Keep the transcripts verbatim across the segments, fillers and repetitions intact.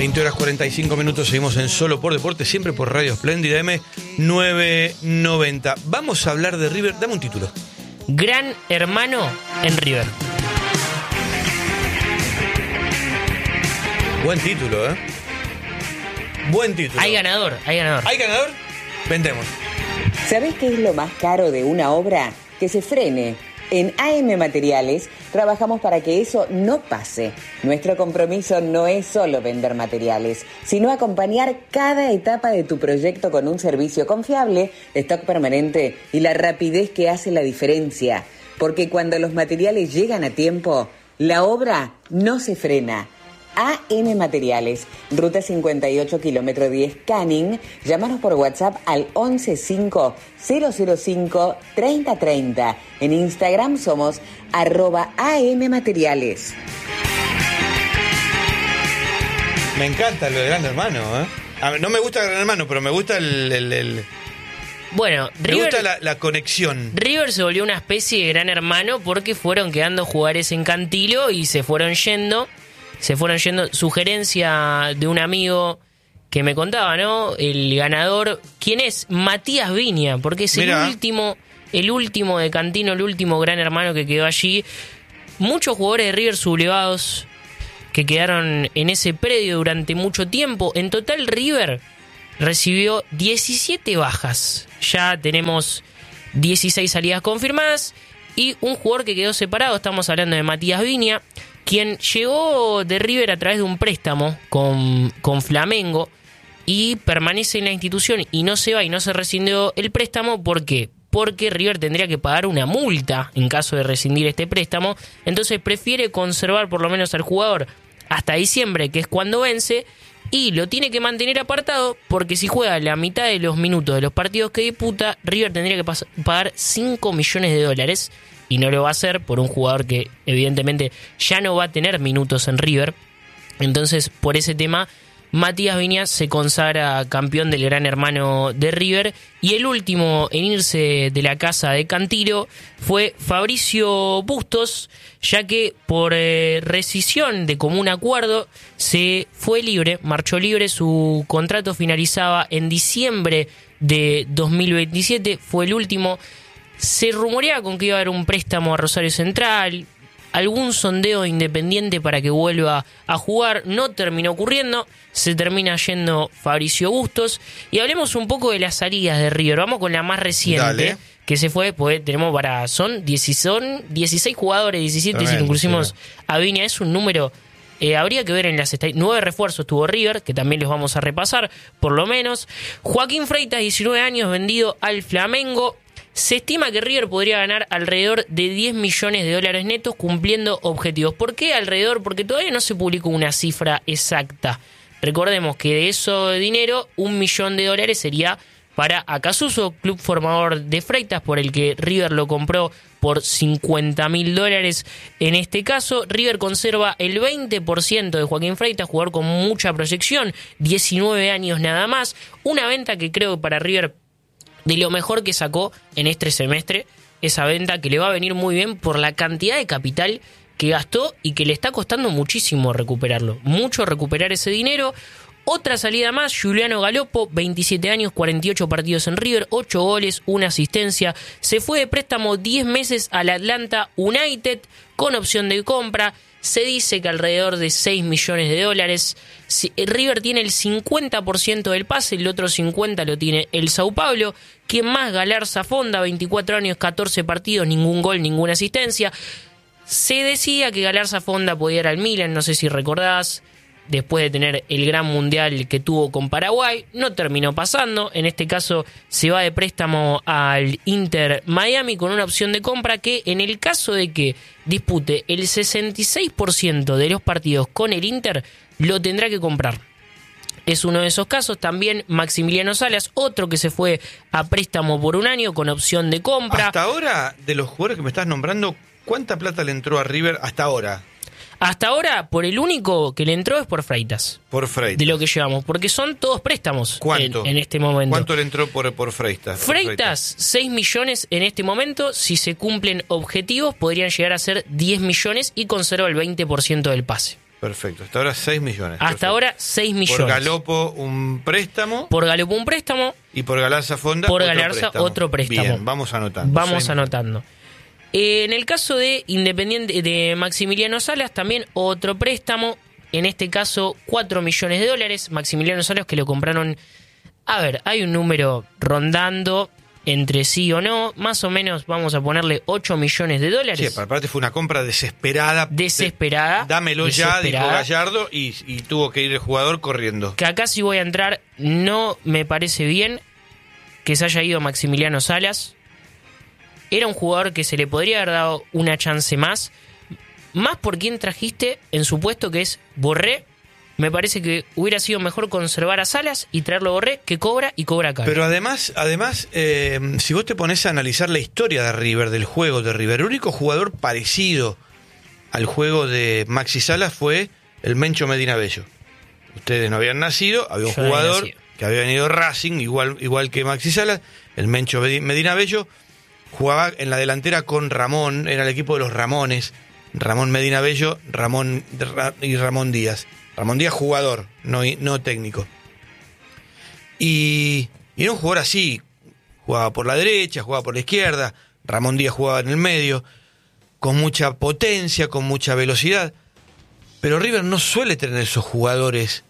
veinte horas cuarenta y cinco minutos, seguimos en Solo por Deporte, siempre por Radio Espléndida M novecientos noventa. Vamos a hablar de River, dame un título. Gran Hermano en River. Buen título, ¿eh? Buen título. Hay ganador, hay ganador. ¿Hay ganador? Vendemos. ¿Sabés qué es lo más caro de una obra? Que se frene. En A M Materiales trabajamos para que eso no pase. Nuestro compromiso no es solo vender materiales, sino acompañar cada etapa de tu proyecto con un servicio confiable, stock permanente y la rapidez que hace la diferencia. Porque cuando los materiales llegan a tiempo, la obra no se frena. A M Materiales, Ruta cincuenta y ocho, kilómetro diez, Canning. Llámanos por WhatsApp al once cinco cero cero cinco treinta treinta. En Instagram somos arroba A M Materiales. Me encanta lo de Gran Hermano, ¿eh? A ver, no me gusta Gran Hermano, pero me gusta el... el, el... Bueno, me River, gusta la, la conexión. River se volvió una especie de Gran Hermano porque fueron quedando jugadores en Cantilo y se fueron yendo... Se fueron yendo. Sugerencia de un amigo que me contaba, ¿no? El ganador, ¿quién es? Matías Viña, porque es Mirá. el último, el último de Cantino, el último Gran Hermano que quedó allí. Muchos jugadores de River sublevados que quedaron en ese predio durante mucho tiempo. En total, River recibió diecisiete bajas. Ya tenemos dieciséis salidas confirmadas y un jugador que quedó separado. Estamos hablando de Matías Viña, quien llegó de River a través de un préstamo con, con Flamengo y permanece en la institución y no se va y no se rescindió el préstamo. ¿Por qué? Porque River tendría que pagar una multa en caso de rescindir este préstamo. Entonces prefiere conservar por lo menos al jugador hasta diciembre, que es cuando vence, y lo tiene que mantener apartado porque si juega la mitad de los minutos de los partidos que disputa, River tendría que pas- pagar cinco millones de dólares. Y no lo va a hacer por un jugador que evidentemente ya no va a tener minutos en River. Entonces, por ese tema, Matías Viña se consagra campeón del Gran Hermano de River. Y el último en irse de la casa de Cantilo fue Fabricio Bustos, ya que por eh, rescisión de común acuerdo se fue libre, marchó libre. Su contrato finalizaba en diciembre de dos mil veintisiete, fue el último. Se rumoreaba con que iba a haber un préstamo a Rosario Central, algún sondeo Independiente para que vuelva a jugar. No terminó ocurriendo, se termina yendo Fabricio Bustos. Y hablemos un poco de las salidas de River. Vamos con la más reciente. Dale. Que se fue, pues tenemos para... Son dieciséis jugadores, diecisiete Tremendo, si inclusimos sí. a Viña. Es un número... Eh, habría que ver en las estadísticas. Nueve refuerzos tuvo River, que también los vamos a repasar, por lo menos. Joaquín Freitas, diecinueve años, vendido al Flamengo. Se estima que River podría ganar alrededor de diez millones de dólares netos cumpliendo objetivos. ¿Por qué alrededor? Porque todavía no se publicó una cifra exacta. Recordemos que de ese dinero, un millón de dólares sería para Acasuso, club formador de Freitas, por el que River lo compró por cincuenta mil dólares. En este caso, River conserva el veinte por ciento de Joaquín Freitas, jugador con mucha proyección, diecinueve años nada más. Una venta que creo que para River... de lo mejor que sacó en este semestre, esa venta que le va a venir muy bien por la cantidad de capital que gastó y que le está costando muchísimo recuperarlo. Mucho recuperar ese dinero. Otra salida más, Juliano Galopo, veintisiete años, cuarenta y ocho partidos en River, ocho goles, una asistencia. Se fue de préstamo diez meses al Atlanta United con opción de compra. Se dice que alrededor de seis millones de dólares. River tiene el cincuenta por ciento del pase, el otro cincuenta por ciento lo tiene el Sao Paulo. ¿Quién más? Galarza Fonda, veinticuatro años, catorce partidos, ningún gol, ninguna asistencia. Se decía que Galarza Fonda podía ir al Milan, no sé si recordás, después de tener el gran mundial que tuvo con Paraguay. No terminó pasando. En este caso se va de préstamo al Inter Miami con una opción de compra que, en el caso de que dispute el sesenta y seis por ciento de los partidos con el Inter, lo tendrá que comprar. Es uno de esos casos. También Maximiliano Salas, otro que se fue a préstamo por un año con opción de compra. Hasta ahora, de los jugadores que me estás nombrando, ¿cuánta plata le entró a River hasta ahora? Hasta ahora, por el único que le entró es por Freitas. Por Freitas. De lo que llevamos, porque son todos préstamos. ¿Cuánto? En, en este momento. ¿Cuánto le entró por, por Freitas? Por Freitas, Freitas, seis millones en este momento. Si se cumplen objetivos, podrían llegar a ser diez millones y conserva el veinte por ciento del pase. Perfecto, hasta ahora seis millones. Hasta Perfecto. ahora seis millones. Por Galopo un préstamo. Por Galopo un préstamo. Y por Galarza Fonda por otro Galarza préstamo. otro préstamo. Bien, vamos anotando. Vamos seis anotando. Eh, en el caso de Independiente de Maximiliano Salas, también otro préstamo. En este caso, cuatro millones de dólares. Maximiliano Salas que lo compraron. A ver, hay un número rondando entre sí o no. Más o menos vamos a ponerle ocho millones de dólares. Sí, aparte fue una compra desesperada. Desesperada. Dámelo desesperada. ya, dijo Gallardo, y, y tuvo que ir el jugador corriendo. Que acá sí voy a entrar, no me parece bien que se haya ido Maximiliano Salas. Era un jugador que se le podría haber dado una chance más. Más por quien trajiste en su puesto, que es Borré. Me parece que hubiera sido mejor conservar a Salas y traerlo a Borré, que cobra y cobra caro. Pero además, además eh, si vos te pones a analizar la historia de River, del juego de River, el único jugador parecido al juego de Maxi Salas fue el Mencho Medina Bello. Ustedes no habían nacido, había un Yo había jugador nacido. que había venido Racing, igual, igual que Maxi Salas, el Mencho Medina Bello, jugaba en la delantera con Ramón, era el equipo de los Ramones, Ramón Medina Bello, Ramón y Ramón Díaz. Ramón Díaz jugador, no, no técnico. Y, y era un jugador así, jugaba por la derecha, jugaba por la izquierda, Ramón Díaz jugaba en el medio, con mucha potencia, con mucha velocidad. Pero River no suele tener esos jugadores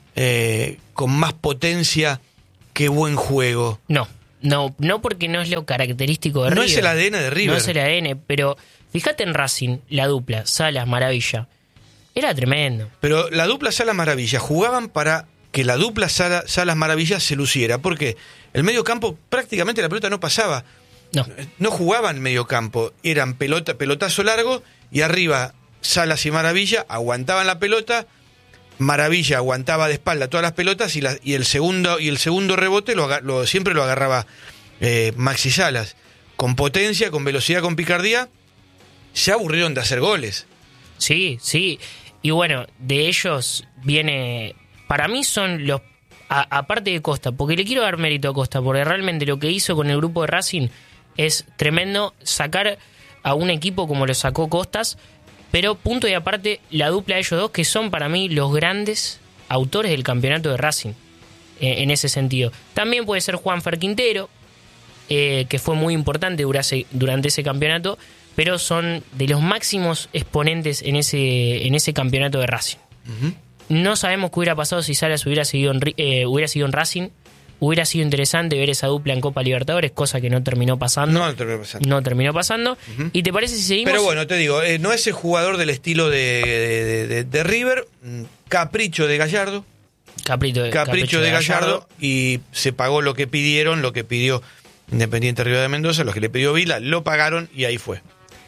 eh, con más potencia que buen juego. No, no, no porque no es lo característico de No River. es el A D N de River. No es el A D N, pero fíjate en Racing, la dupla, Salas, Maravilla. Era tremendo. Pero la dupla Salas Maravilla jugaban para que la dupla Sala, Salas Maravilla se luciera, porque el medio campo prácticamente la pelota no pasaba. No. No jugaban medio campo, eran pelota, pelotazo largo y arriba Salas y Maravilla aguantaban la pelota, Maravilla aguantaba de espalda todas las pelotas y, la, y el segundo y el segundo rebote lo, lo, siempre lo agarraba eh, Maxi Salas, con potencia, con velocidad, con picardía. Se aburrieron de hacer goles. Sí, sí. Y bueno, de ellos viene... Para mí son los... A, aparte de Costa, porque le quiero dar mérito a Costa, porque realmente lo que hizo con el grupo de Racing es tremendo, sacar a un equipo como lo sacó Costas, pero punto y aparte, la dupla de ellos dos, que son para mí los grandes autores del campeonato de Racing, eh, en ese sentido. También puede ser Juanfer Quintero, eh, que fue muy importante durante, durante ese campeonato, pero son de los máximos exponentes en ese, en ese campeonato de Racing. Uh-huh. No sabemos qué hubiera pasado si Salas hubiera seguido en, eh, hubiera seguido en Racing. Hubiera sido interesante ver esa dupla en Copa Libertadores, cosa que no terminó pasando. No terminó pasando. No terminó pasando. Uh-huh. ¿Y te parece si seguimos? Pero bueno, te digo, eh, no es el jugador del estilo de, de, de, de River, capricho de Gallardo. Capricho, Capricho, capricho de, de Gallardo, Gallardo, y se pagó lo que pidieron, lo que pidió Independiente Río de Mendoza, lo que le pidió Vila, lo pagaron y ahí fue.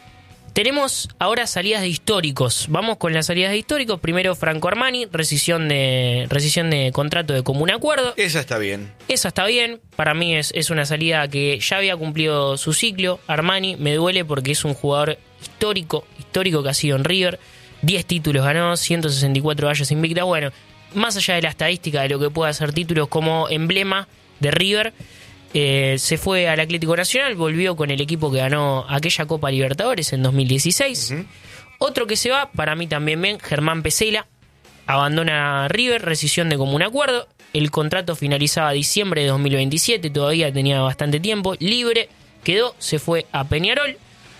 Tenemos ahora salidas de históricos. Vamos con las salidas de históricos. Primero Franco Armani, rescisión de rescisión de contrato de común acuerdo. Esa está bien. Esa está bien. Para mí es, es una salida que ya había cumplido su ciclo. Armani me duele porque es un jugador histórico, histórico que ha sido en River. diez títulos ganó, ciento sesenta y cuatro vallas invictas. Bueno, más allá de la estadística de lo que pueda hacer títulos como emblema de River, Eh, se fue al Atlético Nacional, volvió con el equipo que ganó aquella Copa Libertadores en dos mil dieciséis. Uh-huh. Otro que se va, para mí también bien, Germán Pesela, abandona River, rescisión de común acuerdo. El contrato finalizaba diciembre de dos mil veintisiete, todavía tenía bastante tiempo, libre, quedó, se fue a Peñarol.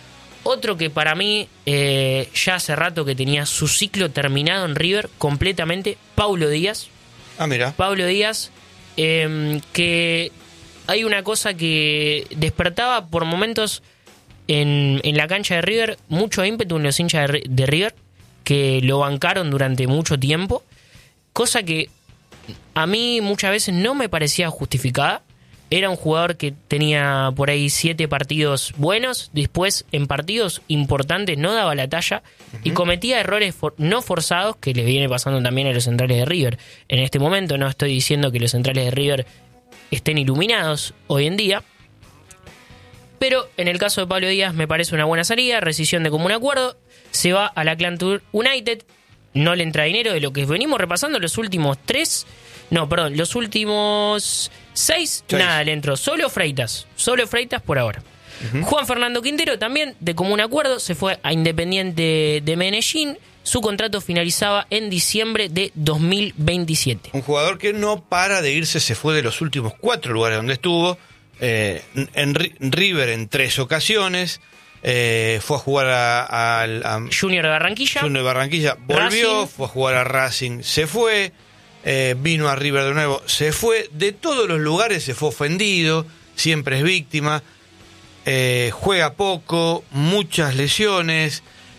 Otro que para mí eh, ya hace rato que tenía su ciclo terminado en River completamente, Paulo Díaz. Ah, mira. Paulo Díaz, eh, que... Hay una cosa que despertaba por momentos en, en la cancha de River, mucho ímpetu en los hinchas de, de River, que lo bancaron durante mucho tiempo, cosa que a mí muchas veces no me parecía justificada. Era un jugador que tenía por ahí siete partidos buenos, después en partidos importantes no daba la talla uh-huh. y cometía errores for- no forzados, que les viene pasando también a los centrales de River. En este momento no estoy diciendo que los centrales de River estén iluminados hoy en día, pero en el caso de Pablo Díaz me parece una buena salida, rescisión de común acuerdo, se va a la Clantur United, no le entra dinero de lo que venimos repasando los últimos tres, no, perdón, los últimos seis, seis. Nada le entró, solo Freitas, solo Freitas por ahora. Uh-huh. Juan Fernando Quintero también de común acuerdo se fue a Independiente de Medellín, Su contrato finalizaba en diciembre de dos mil veintisiete. Un jugador que no para de irse, se fue de los últimos cuatro lugares donde estuvo. Eh, en River en tres ocasiones. Eh, fue a jugar a, a, a Junior de Barranquilla. Junior de Barranquilla, volvió, Racing. Fue a jugar a Racing, se fue. Eh, vino a River de nuevo, se fue. De todos los lugares se fue ofendido. Siempre es víctima. Eh, juega poco, muchas lesiones.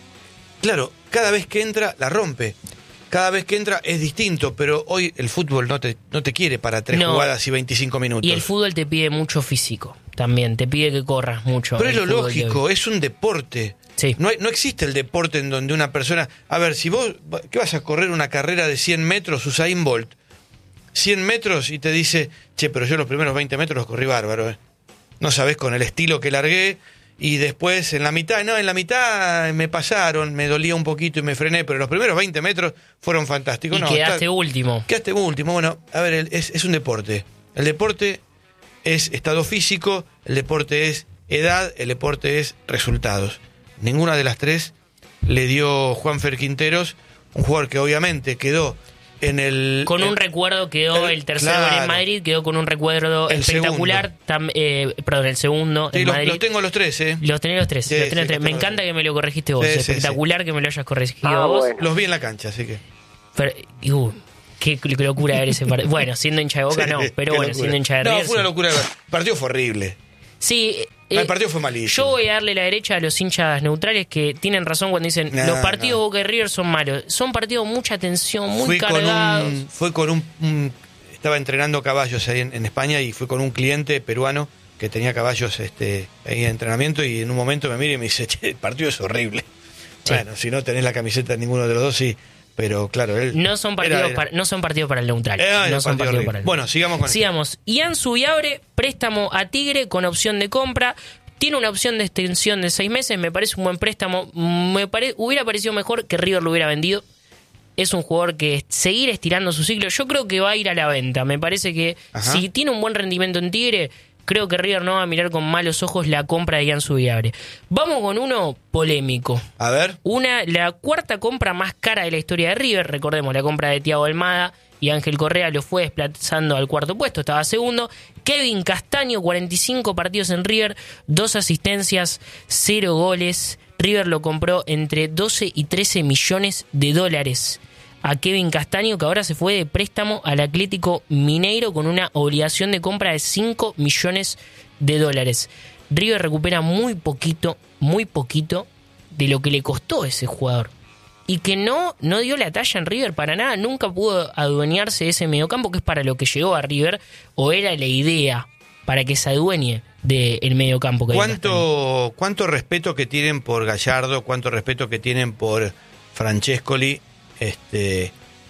Claro, cada vez que entra la rompe. Cada vez que entra es distinto, pero hoy el fútbol no te, no te quiere para tres no. jugadas y veinticinco minutos. Y el fútbol te pide mucho físico también, te pide que corras mucho. Pero es lo fútbol lógico, es un deporte. Sí. No, hay, no existe el deporte en donde una persona... A ver, si vos ¿qué vas a correr una carrera de cien metros, Usain Bolt? cien metros y te dice, che, pero yo los primeros veinte metros los corrí bárbaro, ¿eh? No sabés con el estilo que largué. Y después en la mitad, no, en la mitad me pasaron, me dolía un poquito y me frené, pero los primeros veinte metros fueron fantásticos. Y no, quedaste está, último. Quedaste último. Bueno, a ver, el, es, es un deporte. El deporte es estado físico, el deporte es edad, el deporte es resultados. Ninguna de las tres le dio Juanfer Quinteros, un jugador que obviamente quedó en el... Con en, un recuerdo quedó el, el tercero claro, en Madrid, quedó con un recuerdo el espectacular. Tam, eh, perdón, el segundo sí, en los, Madrid. los tengo los tres, ¿eh? Los tenés los tres. Sí, los tenés sí, los tres. Me los encanta tres. que me lo corregiste vos. Sí, sí, espectacular sí. que me lo hayas corregido Ah, vos. bueno. Los vi en la cancha, así que... Pero, uh, qué, qué locura ver ese partido. Bueno, siendo hincha de Boca Sí, no, pero qué bueno, locura. siendo hincha de No, River. fue una sí. locura. El partido fue horrible. Sí, El eh, partido fue malísimo. yo voy a darle la derecha a los hinchas neutrales que tienen razón cuando dicen No, los partidos no. Boca y River son malos. Son partidos de mucha tensión, muy Fui con cargados. un, fue con un, un- estaba entrenando caballos ahí en, en España y fui con un cliente peruano que tenía caballos este, ahí en entrenamiento y en un momento me mira y me dice, che, el partido es horrible. Sí. Bueno, si no tenés la camiseta de ninguno de los dos, sí. Pero claro, él... No son partidos, era- era- Para, no son partidos para el neutral. Era no un son partido partidos horrible. para el Bueno, sigamos con Sigamos. Ian Subiabre, préstamo a Tigre con opción de compra. Tiene una opción de extensión de seis meses. Me parece un buen préstamo. Me pare... Hubiera parecido mejor que River lo hubiera vendido. Es un jugador que seguir estirando su ciclo. Yo creo que va a ir a la venta. Me parece que Ajá. si tiene un buen rendimiento en Tigre, creo que River no va a mirar con malos ojos la compra de Ian Subiabre. Vamos con uno polémico. A ver, Una, la cuarta compra más cara de la historia de River. Recordemos, la compra de Thiago Almada y Ángel Correa lo fue desplazando al cuarto puesto, estaba segundo. Kevin Castaño, cuarenta y cinco partidos en River, dos asistencias, cero goles. River lo compró entre doce y trece millones de dólares a Kevin Castaño, que ahora se fue de préstamo al Atlético Mineiro con una obligación de compra de cinco millones de dólares. River recupera muy poquito, muy poquito de lo que le costó ese jugador. Y que no, no dio la talla en River para nada, nunca pudo adueñarse de ese mediocampo, que es para lo que llegó a River, o era la idea para que se adueñe del mediocampo. Que hay en Castaño. ¿cuánto, cuánto respeto que tienen por Gallardo, cuánto respeto que tienen por Francescoli este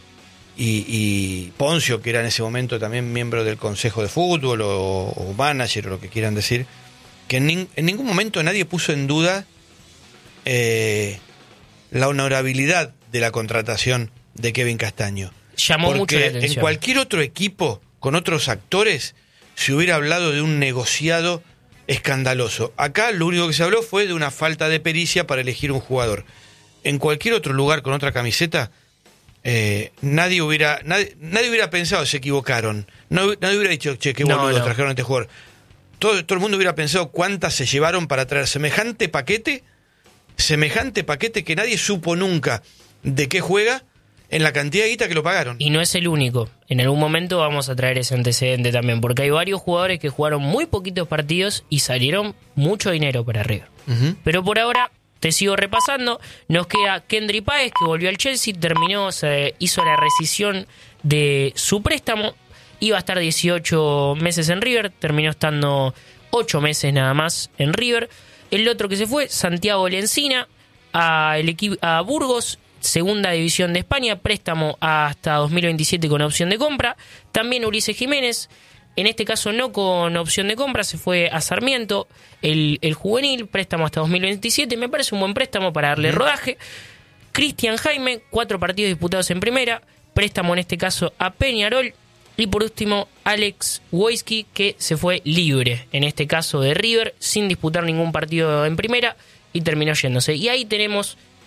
y, y Poncio, que era en ese momento también miembro del Consejo de Fútbol o, o manager o lo que quieran decir, que en, nin- en ningún momento nadie puso en duda eh, la honorabilidad de la contratación de Kevin Castaño. Llamó mucho Porque la en atención. cualquier otro equipo, con otros actores, se hubiera hablado de un negociado escandaloso. Acá lo único que se habló fue de una falta de pericia para elegir un jugador. En cualquier otro lugar con otra camiseta, eh, nadie hubiera nadie, nadie hubiera pensado se equivocaron. No, nadie hubiera dicho, che, qué No, boludo no. trajeron a este jugador. Todo, todo el mundo hubiera pensado cuántas se llevaron para traer semejante paquete, semejante paquete que nadie supo nunca de qué juega en la cantidad de guita que lo pagaron. Y no es el único. En algún momento vamos a traer ese antecedente también, porque hay varios jugadores que jugaron muy poquitos partidos y salieron mucho dinero para River. Ujú. Pero por ahora, te sigo repasando, nos queda Kendry Páez, que volvió al Chelsea, terminó, se hizo la rescisión de su préstamo, iba a estar dieciocho meses en River, terminó estando ocho meses nada más en River. El otro que se fue, Santiago Lencina, a, el equipo, a Burgos, segunda división de España, préstamo hasta dos mil veintisiete con opción de compra. También Ulises Jiménez, en este caso no con opción de compra, se fue a Sarmiento, el, el juvenil, préstamo hasta dos mil veintisiete, me parece un buen préstamo para darle rodaje. Cristian Jaime, cuatro partidos disputados en primera, préstamo en este caso a Peñarol. Y por último, Alex Wojski, que se fue libre, en este caso de River, sin disputar ningún partido en primera, y terminó yéndose. Y ahí tenemos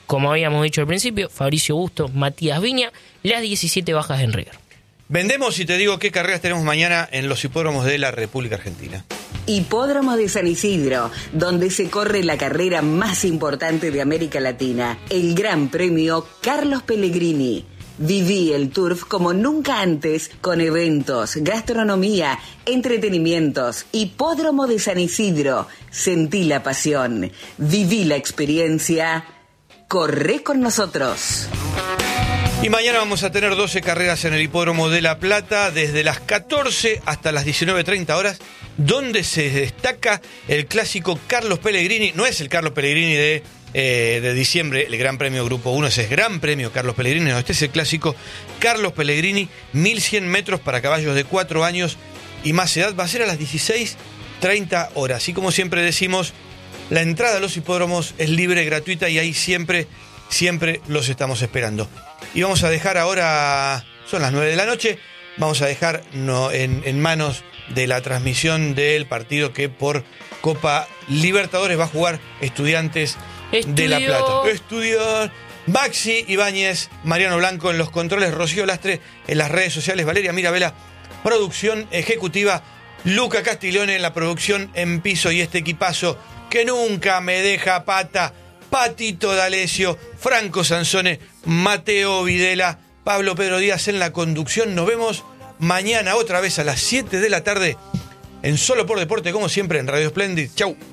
como habíamos dicho al principio, Fabricio Busto, Matías Viña, las diecisiete bajas en River. Vendemos y te digo qué carreras tenemos mañana en los hipódromos de la República Argentina. Hipódromo de San Isidro, donde se corre la carrera más importante de América Latina, el Gran Premio Carlos Pellegrini. Viví el Turf como nunca antes, con eventos, gastronomía, entretenimientos. Hipódromo de San Isidro. Sentí la pasión. Viví la experiencia. Corre con nosotros. Y mañana vamos a tener doce carreras en el Hipódromo de La Plata, desde las catorce hasta las diecinueve treinta horas, donde se destaca el clásico Carlos Pellegrini. No es el Carlos Pellegrini de, eh, de diciembre, el Gran Premio Grupo uno, ese es Gran Premio Carlos Pellegrini. No, este es el clásico Carlos Pellegrini, mil cien metros para caballos de cuatro años y más edad. Va a ser a las dieciséis treinta horas. Y como siempre decimos, la entrada a los hipódromos es libre, gratuita, y ahí siempre, siempre los estamos esperando. Y vamos a dejar ahora, son las nueve de la noche, vamos a dejar no, en, en manos de la transmisión del partido que por Copa Libertadores va a jugar Estudiantes Estudio. de La Plata. Estudiar. Maxi Ibáñez, Mariano Blanco en los controles, Rocío Lastre en las redes sociales, Valeria Mirabella, producción ejecutiva, Luca Castiglione en la producción en piso, y este equipazo que nunca me deja pata: Patito D'Alessio, Franco Sansone, Mateo Videla, Pablo Pedro Díaz en la conducción. Nos vemos mañana otra vez a las siete de la tarde en Solo por Deporte, como siempre en Radio Splendid. Chau.